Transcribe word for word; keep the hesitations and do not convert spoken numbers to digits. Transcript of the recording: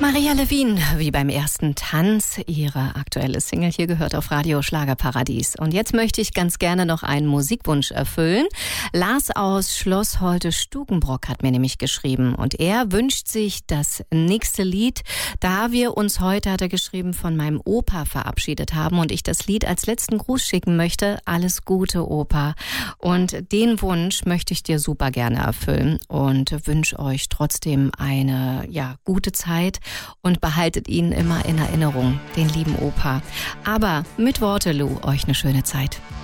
Maria Levin, wie beim ersten Tanz, ihre aktuelle Single hier gehört auf Radio Schlagerparadies. Und jetzt möchte ich ganz gerne noch einen Musikwunsch erfüllen. Lars aus Schloss Holte-Stukenbrock hat mir nämlich geschrieben und er wünscht sich das nächste Lied, da wir uns heute, hat er geschrieben, von meinem Opa verabschiedet haben und ich das Lied als letzten Gruß schicken möchte. Alles Gute, Opa. Und den Wunsch möchte ich dir super gerne erfüllen und wünsche euch trotzdem eine, ja, gute Zeit. Und behaltet ihn immer in Erinnerung, den lieben Opa. Aber mit Waterloo euch eine schöne Zeit.